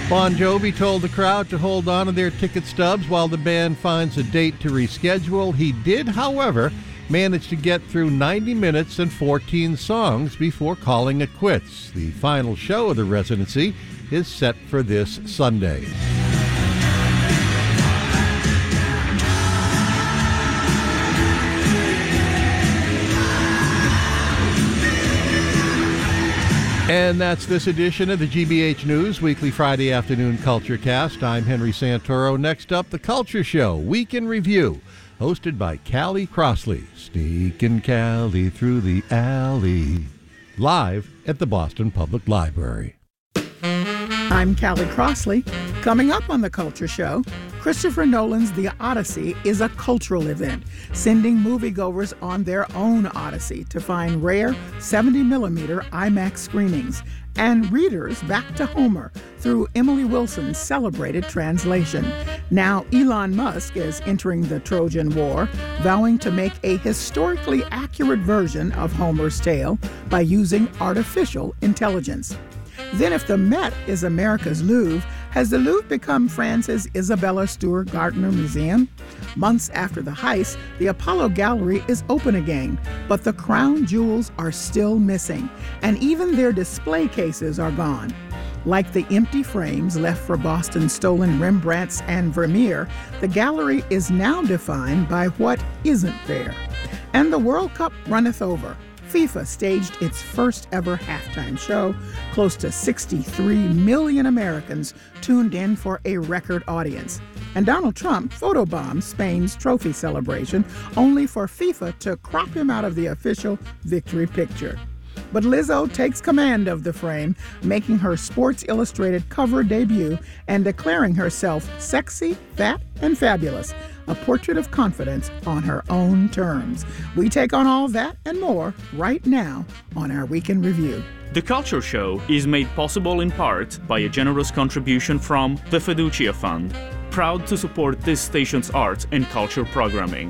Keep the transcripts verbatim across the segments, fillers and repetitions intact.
Bon Jovi told the crowd to hold on to their ticket stubs while the band finds a date to reschedule. He did, however, manage to get through ninety minutes and fourteen songs before calling it quits. The final show of the residency is set for this Sunday. And that's this edition of the G B H News Weekly Friday Afternoon Culture Cast. I'm Henry Santoro. Next up, The Culture Show, Week in Review, hosted by Callie Crossley. Sneaking Callie through the alley. Live at the Boston Public Library. I'm Callie Crossley. Coming up on The Culture Show, Christopher Nolan's The Odyssey is a cultural event, sending moviegoers on their own odyssey to find rare seventy millimeter IMAX screenings, and readers back to Homer through Emily Wilson's celebrated translation. Now Elon Musk is entering the Trojan War, vowing to make a historically accurate version of Homer's tale by using artificial intelligence. Then if the Met is America's Louvre, has the Louvre become France's Isabella Stewart Gardner Museum? Months after the heist, the Apollo Gallery is open again, but the crown jewels are still missing, and even their display cases are gone. Like the empty frames left for Boston's stolen Rembrandts and Vermeer, the gallery is now defined by what isn't there. And the World Cup runneth over. FIFA staged its first ever halftime show. Close to sixty-three million Americans tuned in for a record audience. And Donald Trump photobombed Spain's trophy celebration, only for FIFA to crop him out of the official victory picture. But Lizzo takes command of the frame, making her Sports Illustrated cover debut and declaring herself sexy, fat, and fabulous. A portrait of confidence on her own terms. We take on all that and more right now on our Week in Review. The Culture Show is made possible in part by a generous contribution from the Fiducia Fund, proud to support this station's arts and culture programming.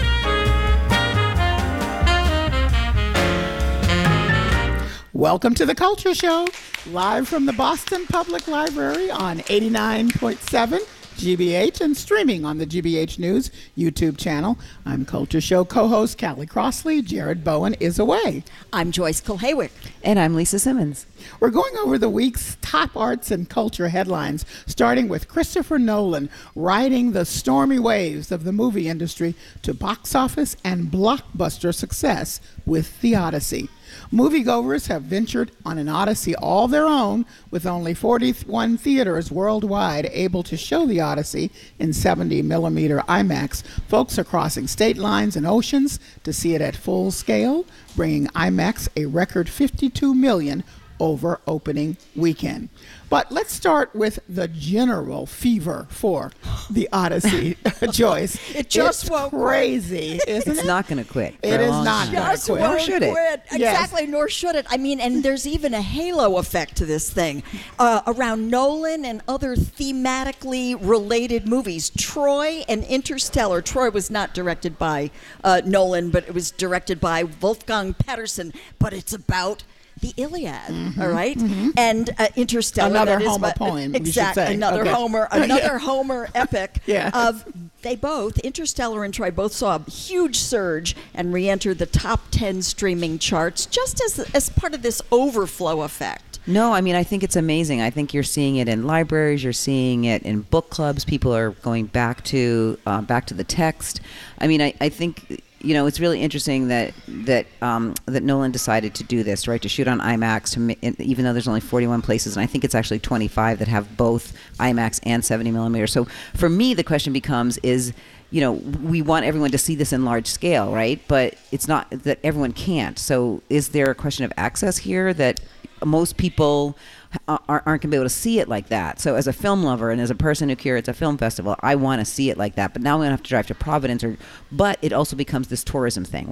Welcome to The Culture Show, live from the Boston Public Library on eighty-nine point seven G B H and streaming on the G B H News YouTube channel. I'm Culture Show co-host Callie Crossley. Jared Bowen is away. I'm Joyce Kulhawick. And I'm Lisa Simmons. We're going over the week's top arts and culture headlines, starting with Christopher Nolan riding the stormy waves of the movie industry to box office and blockbuster success with The Odyssey. Moviegoers have ventured on an odyssey all their own, with only forty-one theaters worldwide able to show The Odyssey in seventy millimeter IMAX. Folks are crossing state lines and oceans to see it at full scale, bringing IMAX a record fifty-two million over opening weekend. But let's start with the general fever for The Odyssey. Joyce, it just it's won't crazy, isn't It's it? not going to quit. It is not time. going to Just quit. won't Nor should it. quit. Yes. Exactly, nor should it. I mean, and there's even a halo effect to this thing uh, around Nolan and other thematically related movies. Troy and Interstellar. Troy was not directed by uh, Nolan, but it was directed by Wolfgang Petersen. But it's about the Iliad, mm-hmm, all right? Mm-hmm. And uh, Interstellar. Another that is Homer what- poem, you should Exactly. say. Another Okay. Homer, another Homer epic Yeah. of they both, Interstellar and Troy, both saw a huge surge and re-entered the top ten streaming charts just as as part of this overflow effect. No, I mean, I think it's amazing. I think you're seeing it in libraries. You're seeing it in book clubs. People are going back to uh, back to the text. I mean, I, I think, you know, it's really interesting that that um, that Nolan decided to do this, right? To shoot on IMAX, to ma- even though there's only forty-one places, and I think it's actually twenty-five that have both IMAX and seventy millimeter. So for me, the question becomes: is you know, we want everyone to see this in large scale, right? But it's not that everyone can't. So is there a question of access here that most people aren't going to be able to see it like that? So as a film lover and as a person who curates a film festival, I want to see it like that. But now I'm going to have to drive to Providence. Or, but it also becomes this tourism thing, right?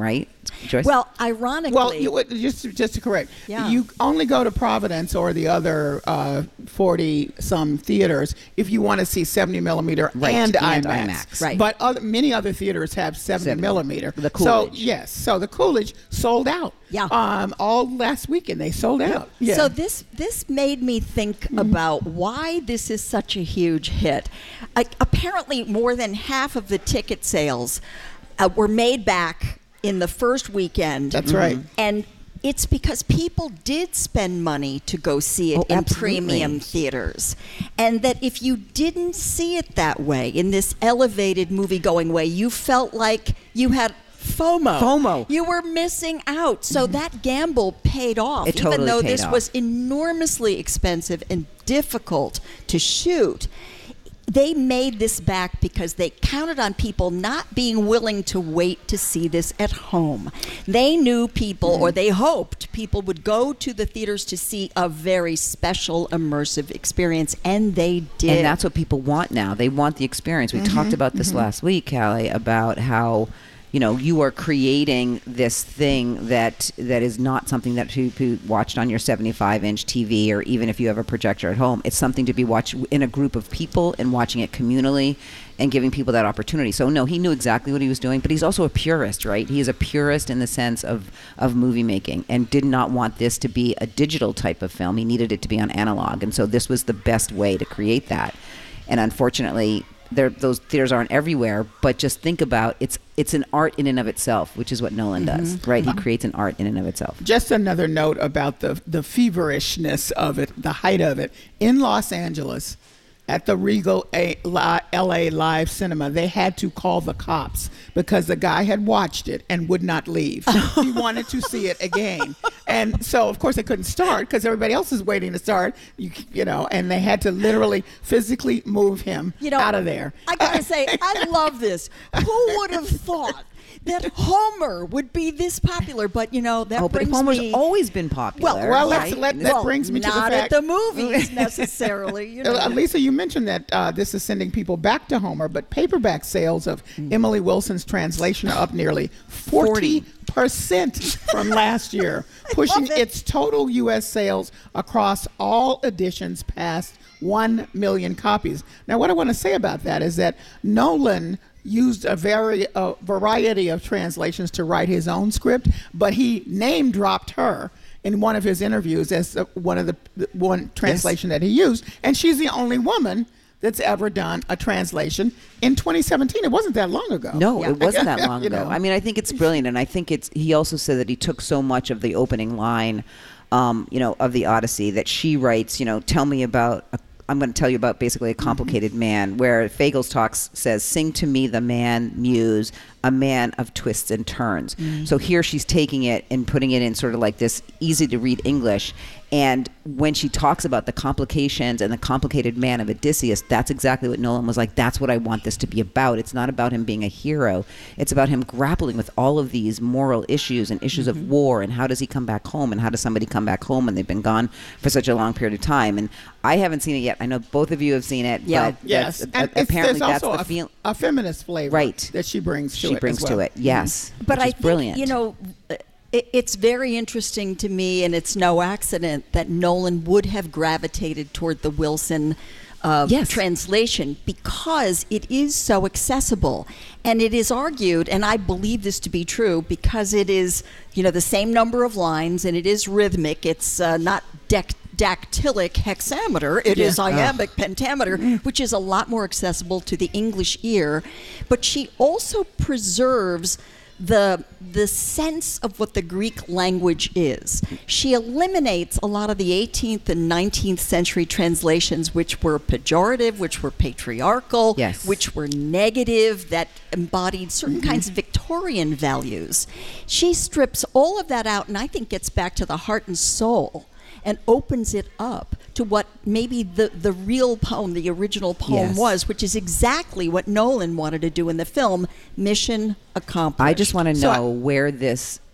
Joyce? Well, ironically, Well, you, would- just just to correct, Yeah. you only go to Providence or the other uh, forty some theaters if you want to see seventy millimeter Right, and, and IMAX. IMAX. Right. But other, many other theaters have seventy seventy. millimeter. The So Coolidge. yes, so the Coolidge sold out. Yeah. Um, all last weekend they sold out. Yeah. So this this made me think Mm-hmm. about why this is such a huge hit. Uh, apparently, more than half of the ticket sales uh, were made back in the first weekend. That's right. And it's because people did spend money to go see it Oh, in absolutely. premium theaters. And that if you didn't see it that way, in this elevated movie-going way, you felt like you had FOMO. FOMO. You were missing out. So that gamble paid off. It even totally though paid this off. was enormously expensive and difficult to shoot. They made this back because they counted on people not being willing to wait to see this at home. They knew people, or they hoped people would go to the theaters to see a very special, immersive experience, and they did. And that's what people want now. They want the experience. We talked about this last week, Callie, about how, you know, you are creating this thing that that is not something that to be watched on your seventy-five inch T V, or even if you have a projector at home. It's something to be watched in a group of people and watching it communally and giving people that opportunity. So no, he knew exactly what he was doing, but he's also a purist, right? He is a purist in the sense of, of movie making, and did not want this to be a digital type of film. He needed it to be on analog. And so this was the best way to create that. And unfortunately, there, those theaters aren't everywhere, but just think about it's it's an art in and of itself, which is what Nolan does, right? He creates an art in and of itself. Just another note about the the feverishness of it, the height of it. In Los Angeles, at the Regal A- Li- L A Live Cinema, they had to call the cops because the guy had watched it and would not leave. He wanted to see it again. And so, of course, they couldn't start because everybody else is waiting to start, you, you know, and they had to literally physically move him you know, out of there. I gotta say, I love this. Who would have thought that Homer would be this popular? But you know, that Oh, but brings Homer's me. always been popular. well, right? let's let- that well, brings me to the not fact- at the movies necessarily. You know. Uh, Lisa, you mentioned that uh, this is sending people back to Homer, but paperback sales of Emily Wilson's translation are up nearly forty percent from last year, pushing it. its total U S sales across all editions past one million copies. Now, what I want to say about that is that Nolan used a very uh, variety of translations to write his own script, but he name dropped her in one of his interviews as uh, one of the, the one translation that he used, and she's the only woman that's ever done a translation in twenty seventeen. It wasn't that long ago. No, Yeah. it wasn't that long You ago. know. I mean, I think it's brilliant, and I think it's. He also said that he took so much of the opening line, um, you know, of the Odyssey that she writes. You know, tell me about. A, I'm going to tell you about basically a complicated man. Where Fagles talks says, "Sing to me the man muse, a man of twists and turns." So here she's taking it and putting it in sort of like this easy to read English. And when she talks about the complications and the complicated man of Odysseus, that's exactly what Nolan was like. That's what I want this to be about. It's not about him being a hero. It's about him grappling with all of these moral issues and issues of war, and how does he come back home, and how does somebody come back home when they've been gone for such a long period of time. And I haven't seen it yet. I know both of you have seen it. Yeah. But Yes, that's- and a- it's, apparently there's that's also the a, feel. a feminist flavor Right. that she brings to She it. brings as well. to it. Yes, But which I is think, brilliant. you know, it, it's very interesting to me, and it's no accident that Nolan would have gravitated toward the Wilson uh, Yes. translation, because it is so accessible. And it is argued, and I believe this to be true, because it is, you know, the same number of lines, and it is rhythmic. It's uh, not dec- dactylic hexameter. It Yeah. is iambic pentameter, which is a lot more accessible to the English ear. But she also preserves the the sense of what the Greek language is. She eliminates a lot of the eighteenth and nineteenth century translations, which were pejorative, which were patriarchal, Yes. which were negative, that embodied certain kinds of Victorian values. She strips all of that out, and I think gets back to the heart and soul, and opens it up to what maybe the, the real poem, the original poem Yes. was, which is exactly what Nolan wanted to do in the film. Mission accomplished. I just want to So know where this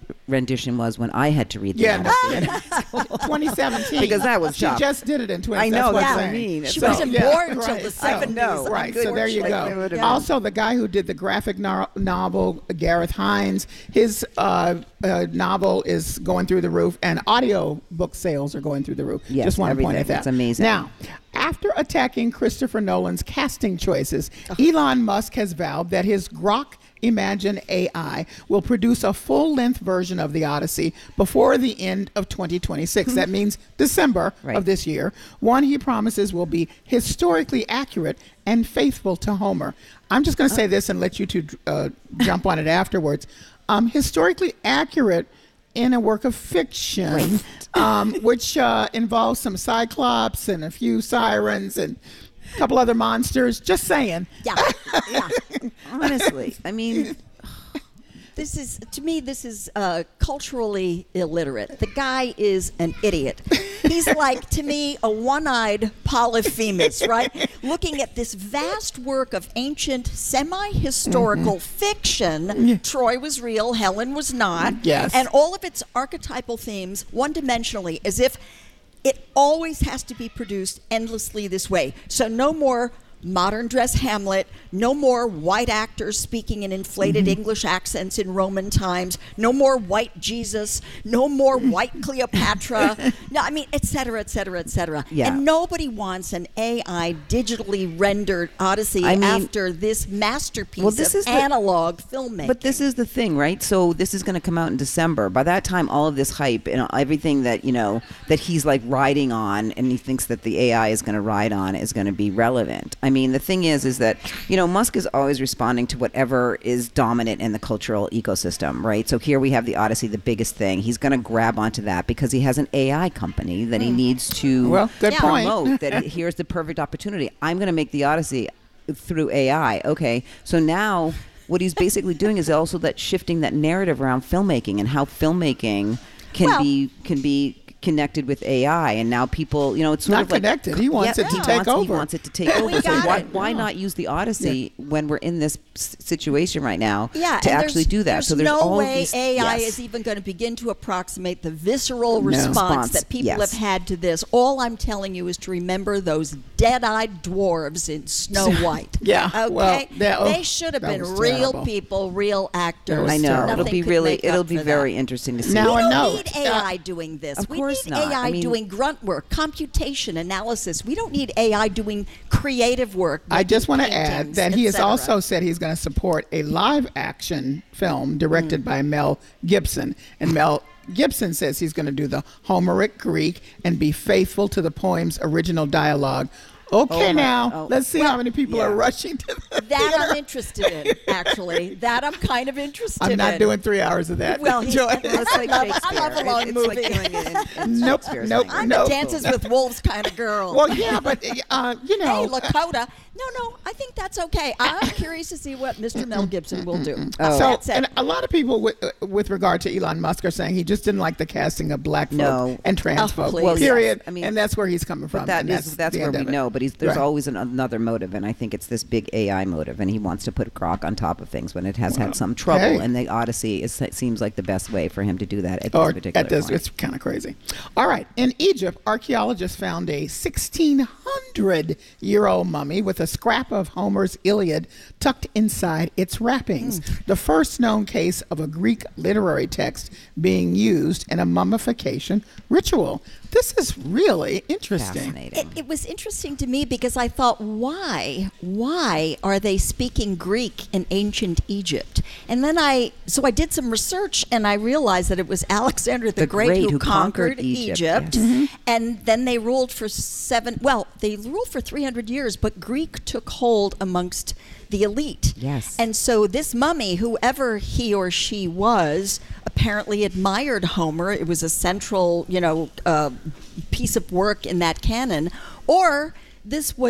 rendition was when I had to read the Yeah, Odyssey. twenty seventeen. Because that was She tough. just did it in twenty. I know, that's, that's what what I I'm saying. mean. She So- wasn't Yeah, born until right. the Oh, seventies. no. Right, so there you Unfortunately, it would go. have been- Also, the guy who did the graphic no- novel, Gareth Hines, his uh, uh, novel is going through the roof, and audio book sales are going through the roof. Yes, Just want to point at everything. that. It's amazing. Now, after attacking Christopher Nolan's casting choices, Elon Musk has vowed that his Grok Imagine A I will produce a full-length version of the Odyssey before the end of twenty twenty-six. That means December Right. of this year. One he promises will be historically accurate and faithful to Homer. I'm just going to say this and let you two uh, jump on it afterwards. Um, historically accurate in a work of fiction, um, which uh, involves some cyclops and a few sirens and a couple other monsters. Just saying. Yeah, yeah. Honestly, I mean, This is, to me, this is uh, culturally illiterate. The guy is an idiot. He's like, to me, a one-eyed Polyphemus, right? Looking at this vast work of ancient, semi-historical fiction. Troy was real, Helen was not. Yes. And all of its archetypal themes, one-dimensionally, as if it always has to be produced endlessly this way. So no more modern dress Hamlet, no more white actors speaking in inflated Mm-hmm. English accents in Roman times, no more white Jesus, no more white Cleopatra, no, I mean, et cetera, et cetera, et cetera. Yeah. And nobody wants an A I digitally rendered Odyssey I mean- after this masterpiece Well, this of is the- analog filmmaking. but this is the thing, right? So this is going to come out in December. By that time, all of this hype and everything that, you know, that he's like riding on and he thinks that the A I is going to ride on is going to be relevant. I mean, the thing is, is that, you know, Musk is always responding to whatever is dominant in the cultural ecosystem, right? So here we have the Odyssey, the biggest thing. He's going to grab onto that because he has an A I company that he needs to Well, good Yeah. point. promote. That here's the perfect opportunity. I'm going to make the Odyssey through A I. Okay, so now what he's basically doing is also that shifting that narrative around filmmaking and how filmmaking can Well- be can be connected with A I, and now people, you know, it's sort Not of like connected. He wants Yeah, it to he take wants, over. He wants it to take We over. So got why, it. why not use the Odyssey when we're in this s- situation right now Yeah, to and actually there's, do that? There's so there's no all way these, A I yes. is even going to begin to approximate the visceral No. response, Response, that people yes. have had to this. All I'm telling you is to remember those dead-eyed dwarves in Snow White. Yeah, Okay. well, that- oh, they should have that been was real terrible. people, real actors. I know Nothing it'll be could really make up it'll be for very that. interesting to see. Now We a don't note. need A I doing this. Of we course need not. A I I mean- doing grunt work, computation, analysis. We don't need A I doing creative work. I just want to making add paintings, that he et has cetera. also said he's going to support a live action film directed Mm. by Mel Gibson. And Mel Gibson says he's going to do the Homeric Greek and be faithful to the poem's original dialogue. Okay, Oh my- now oh. let's see how many people yeah. are rushing to the That theater. I'm interested in, actually. That I'm kind of interested in. I'm not doing three hours of that. Well, he- Joy. It's like I love- I Shakespeare. love a It- long it's movie. like doing it in, in Nope, Shakespeare's nope, language. I'm no. a Dances with Wolves kind of girl. Well, yeah, but uh, you know, Hey, Lakota. No, no, I think that's okay. I'm curious to see what Mister Mel Gibson will do. Oh. so That's it. and a lot of people with, uh, with regard to Elon Musk are saying he just didn't like the casting of black folk No. and trans Oh, folk. please. Well, yes. period. I mean, and that's where he's coming from. But that and is that's the where end we of it. know. But he's, there's Right. always an, another motive, and I think it's this big A I motive, and he wants to put Grok on top of things when it has had some trouble. hey. And the Odyssey is, it seems like the best way for him to do that at Or this particular at this, point. it's kind of crazy. All right. In Egypt, archaeologists found a sixteen hundred year old mummy with a scrap of Homer's Iliad tucked inside its wrappings. Mm. The first known case of a Greek literary text being used in a mummification ritual. This is really interesting. Fascinating. It, it was interesting to me because I thought, why, why are they speaking Greek in ancient Egypt? And then I, so I did some research and I realized that it was Alexander the, The Great, Great who, who conquered, conquered Egypt, Egypt, yes. Mhm. and then they ruled for seven. Well, they ruled for three hundred years, but Greek took hold amongst the elite. Yes. And so this mummy, whoever he or she was, apparently admired Homer. It was a central, you know, uh, piece of work in that canon. Or this was a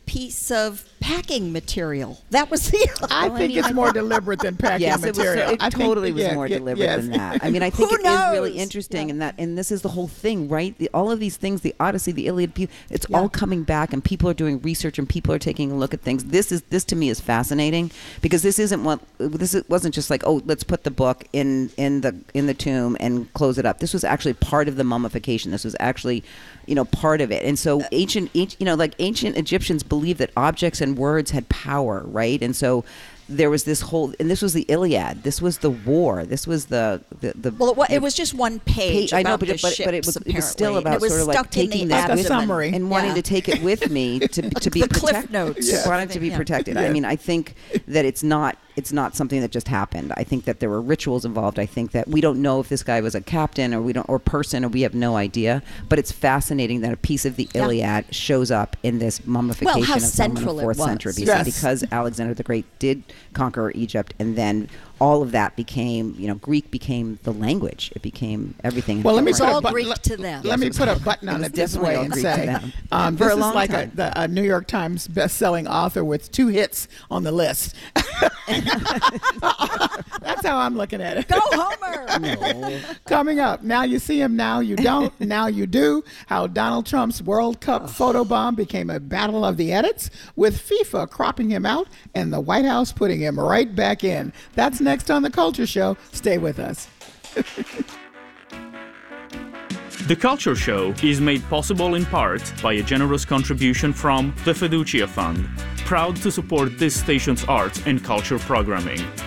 piece of packing material. That was the. I think it's more deliberate than packing yes, material. it, was, it I totally think, was yeah, more yeah, deliberate yes. than that. I mean, I think Who it is really knows? interesting, Yeah. and that, and this is the whole thing, right? The, all of these things, the Odyssey, the Iliad, pe- it's Yeah. all coming back, and people are doing research, and people are taking a look at things. This is this to me is fascinating because this isn't what this is, wasn't just like, oh, let's put the book in in the in the tomb and close it up. This was actually part of the mummification. This was actually, you know, part of it. And so ancient, you know, like ancient Egyptians believed that objects and words had power, right? And so there was this whole, and this was the Iliad. This was the war. This was the the. the Well, it, wa- the it was just one page. page. I know, about but the it, but, but it ships, was it was still apparently. And about it was sort of like stuck in taking the this Like a with me summary. and wanting Yeah. to take it with me to to be The cliff protected. notes. Yeah. Wanting to be Yeah. protected. Yeah. I mean, I think that it's not it's not something that just happened. I think that there were rituals involved. I think that we don't know if this guy was a captain or we don't or person or we have no idea. But it's fascinating that a piece of the Yeah. Iliad shows up in this mummification how of someone in central the it fourth was. century B C Yes. because Alexander the Great did conquer Egypt, and then all of that became, you know, Greek became the language. It became everything. Well, let me It was put all a button. Greek let, to them. Let Yes, me it was put a all- button it on was it this definitely way all and Greek to say, them. um, For this a is long like a, time. the, a New York Times best-selling author with two hits on the list. That's how I'm looking at it. Go Homer! Coming up, now you see him, now you don't, now you do. How Donald Trump's World Cup photobomb became a battle of the edits, with FIFA cropping him out and the White House putting him right back in. That's next on The Culture Show. Stay with us. The Culture Show is made possible in part by a generous contribution from the Fiducia Fund, proud to support this station's arts and culture programming.